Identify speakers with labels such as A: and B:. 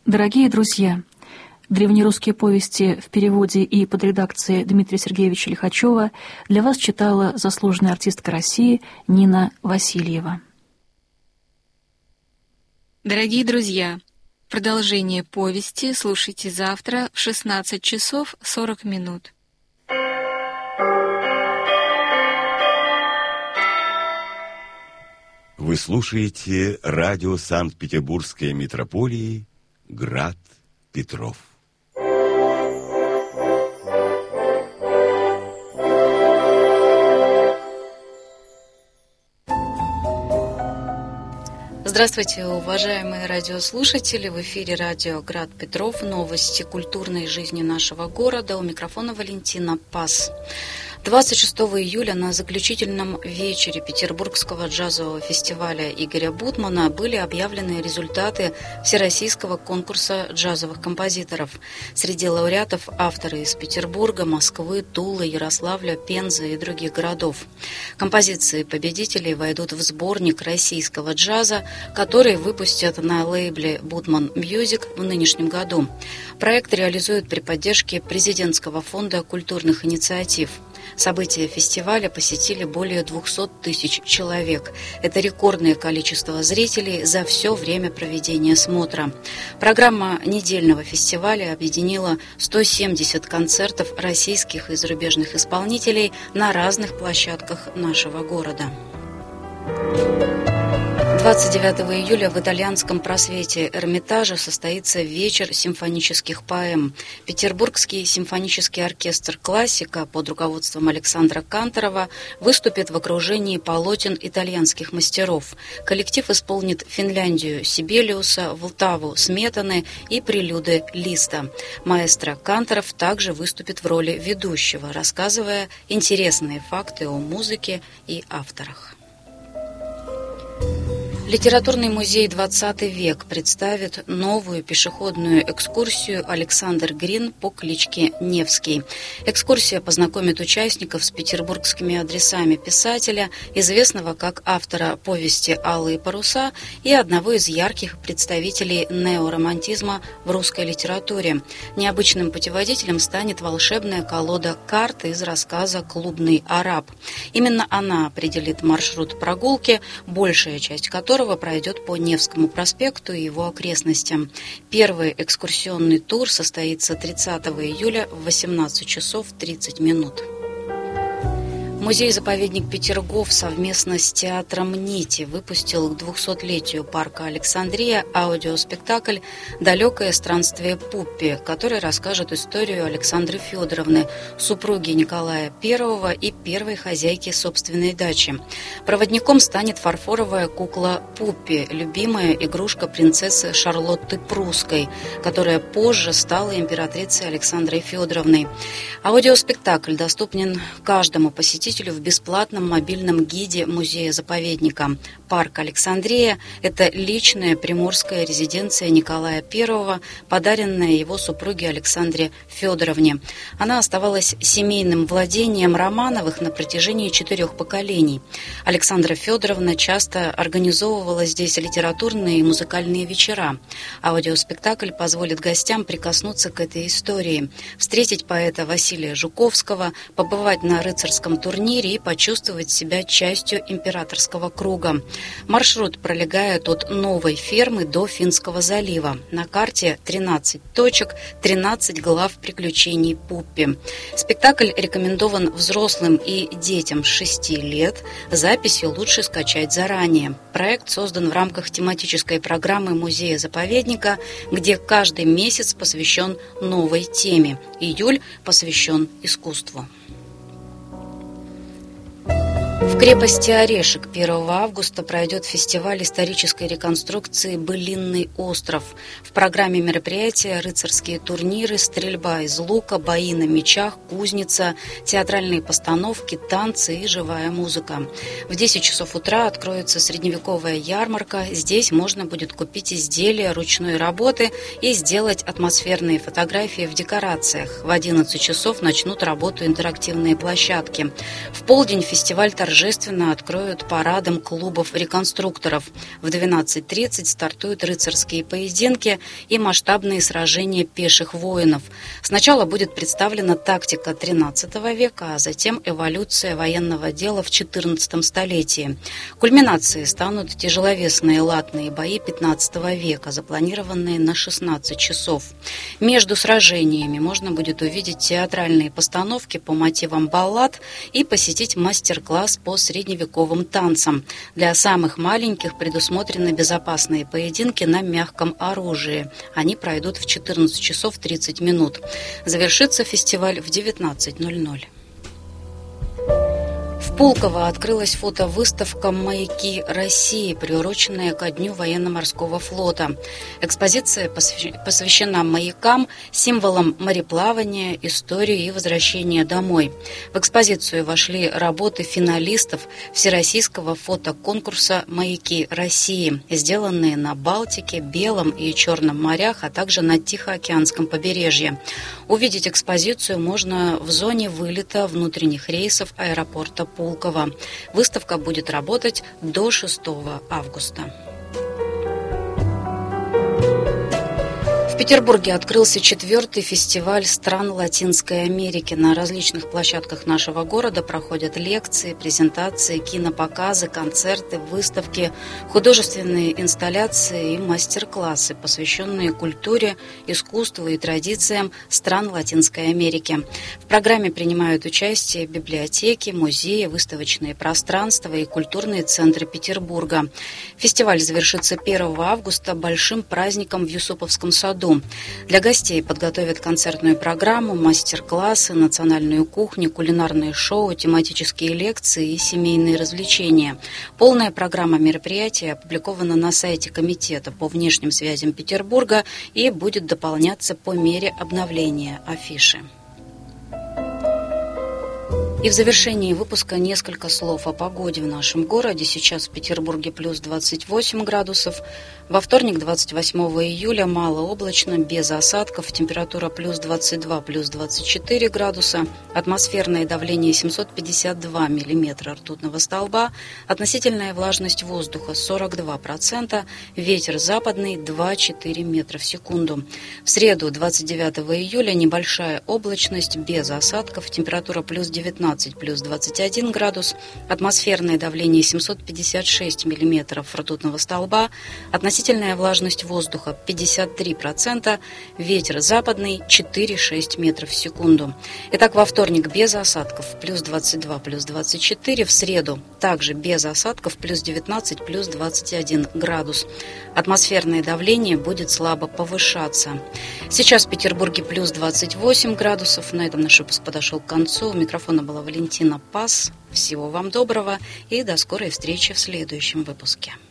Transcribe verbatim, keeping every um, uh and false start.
A: Дорогие друзья, древнерусские повести в переводе и под редакцией Дмитрия Сергеевича Лихачева для вас читала заслуженная артистка России Нина Васильева.
B: Дорогие друзья, продолжение повести слушайте завтра в шестнадцать часов сорок минут.
C: Вы слушаете радио Санкт-Петербургской митрополии «Град Петров».
D: Здравствуйте, уважаемые радиослушатели! В эфире радио «Град Петров». Новости культурной жизни нашего города. У микрофона Валентина Пас. двадцать шестого июля на заключительном вечере Петербургского джазового фестиваля Игоря Бутмана были объявлены результаты Всероссийского конкурса джазовых композиторов. Среди лауреатов авторы из Петербурга, Москвы, Тулы, Ярославля, Пензы и других городов. Композиции победителей войдут в сборник российского джаза, который выпустят на лейбле Бутман Мьюзик в нынешнем году. Проект реализуют при поддержке Президентского фонда культурных инициатив. События фестиваля посетили более двухсот тысяч человек. Это рекордное количество зрителей за все время проведения смотра. Программа недельного фестиваля объединила сто семьдесят концертов российских и зарубежных исполнителей на разных площадках нашего города. двадцать девятого июля в итальянском просвете Эрмитажа состоится вечер симфонических поэм. Петербургский симфонический оркестр «Классика» под руководством Александра Канторова выступит в окружении полотен итальянских мастеров. Коллектив исполнит Финляндию Сибелиуса, Влтаву Сметаны и прелюды Листа. Маэстро Канторов также выступит в роли ведущего, рассказывая интересные факты о музыке и авторах. Литературный музей «двадцатый век» представит новую пешеходную экскурсию «Александр Грин» по кличке Невский. Экскурсия познакомит участников с петербургскими адресами писателя, известного как автора повести «Алые паруса» и одного из ярких представителей неоромантизма в русской литературе. Необычным путеводителем станет волшебная колода карт из рассказа «Клубный араб». Именно она определит маршрут прогулки, большая часть которой пройдет по Невскому проспекту и его окрестностям. Первый экскурсионный тур состоится тридцатого июля в восемнадцать часов тридцать минут. Музей-заповедник Петергоф совместно с театром «Нити» выпустил к двухсотлетию парка Александрия аудиоспектакль «Далекое странствие Пуппи», который расскажет историю Александры Федоровны, супруги Николая Первого и первой хозяйки собственной дачи. Проводником станет фарфоровая кукла Пуппи, любимая игрушка принцессы Шарлотты Прусской, которая позже стала императрицей Александрой Федоровной. Аудиоспектакль доступен каждому посетителю в бесплатном мобильном гиде музея-заповедника. Парк Александрия – это личная приморская резиденция Николая Первого, подаренная его супруге Александре Федоровне. Она оставалась семейным владением Романовых на протяжении четырех поколений. Александра Федоровна часто организовывала здесь литературные и музыкальные вечера. Аудиоспектакль позволит гостям прикоснуться к этой истории, встретить поэта Василия Жуковского, побывать на рыцарском турнире и почувствовать себя частью императорского круга. Маршрут пролегает от Новой фермы до Финского залива. На карте тринадцать точек, тринадцать глав приключений Пуппи. Спектакль рекомендован взрослым и детям с шести лет. Записи лучше скачать заранее. Проект создан в рамках тематической программы музея-заповедника, где каждый месяц посвящен новой теме. Июль посвящен искусству. В крепости Орешек первого августа пройдет фестиваль исторической реконструкции «Былинный остров». В программе мероприятия рыцарские турниры, стрельба из лука, бои на мечах, кузница, театральные постановки, танцы и живая музыка. В десять часов утра откроется средневековая ярмарка. Здесь можно будет купить изделия ручной работы и сделать атмосферные фотографии в декорациях. В одиннадцать часов начнут работу интерактивные площадки. В полдень фестиваль торжественно торжественно откроют парадом клубов реконструкторов. В двенадцать тридцать стартуют рыцарские поединки и масштабные сражения пеших воинов. Сначала будет представлена тактика тринадцатого века, а затем эволюция военного дела в четырнадцатом столетии. Кульминацией станут тяжеловесные латные бои пятнадцатого века, запланированные на шестнадцать часов. Между сражениями можно будет увидеть театральные постановки по мотивам баллад и посетить мастер-класс по средневековым танцам. Для самых маленьких предусмотрены безопасные поединки на мягком оружии. Они пройдут в четырнадцать часов тридцать минут. Завершится фестиваль в девятнадцать ноль ноль. В Пулково открылась фотовыставка «Маяки России», приуроченная ко Дню военно-морского флота. Экспозиция посвящена маякам, символам мореплавания, истории и возвращения домой. В экспозицию вошли работы финалистов Всероссийского фотоконкурса «Маяки России», сделанные на Балтике, Белом и Черном морях, а также на Тихоокеанском побережье. Увидеть экспозицию можно в зоне вылета внутренних рейсов аэропорта Пулково. Выставка будет работать до шестого августа. В Петербурге открылся четвертый фестиваль стран Латинской Америки. На различных площадках нашего города проходят лекции, презентации, кинопоказы, концерты, выставки, художественные инсталляции и мастер-классы, посвященные культуре, искусству и традициям стран Латинской Америки. В программе принимают участие библиотеки, музеи, выставочные пространства и культурные центры Петербурга. Фестиваль завершится первого августа большим праздником в Юсуповском саду. Для гостей подготовят концертную программу, мастер-классы, национальную кухню, кулинарные шоу, тематические лекции и семейные развлечения. Полная программа мероприятия опубликована на сайте Комитета по внешним связям Петербурга и будет дополняться по мере обновления афиши. И в завершении выпуска несколько слов о погоде в нашем городе. Сейчас в Петербурге плюс двадцать восемь градусов. Во вторник, двадцать восьмого июля, малооблачно, без осадков. Температура плюс двадцать два, плюс двадцать четыре градуса. Атмосферное давление семьсот пятьдесят два миллиметра ртутного столба. Относительная влажность воздуха сорок два процента. Ветер западный два-четыре метра в секунду. В среду, двадцать девятого июля, небольшая облачность, без осадков. Температура плюс девятнадцать, плюс двадцать один градус. Атмосферное давление семьсот пятьдесят шесть миллиметров ртутного столба. Относительная влажность воздуха пятьдесят три процента. Ветер западный четыре-шесть метров в секунду. Итак, во вторник без осадков плюс двадцать два, плюс двадцать четыре. В среду также без осадков плюс девятнадцать, плюс двадцать один градус. Атмосферное давление будет слабо повышаться. Сейчас в Петербурге плюс двадцать восемь градусов. На этом наш выпуск подошел к концу. У микрофона была Валентина Пас. Всего вам доброго и до скорой встречи в следующем выпуске.